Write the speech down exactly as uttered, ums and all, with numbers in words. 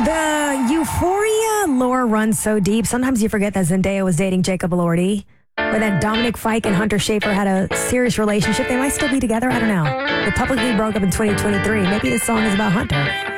The Euphoria lore runs so deep. Sometimes you forget that Zendaya was dating Jacob Elordi. Or that Dominic Fike and Hunter Schafer had a serious relationship. They might still be together. I don't know. They publicly broke up in twenty twenty-three. Maybe this song is about Hunter.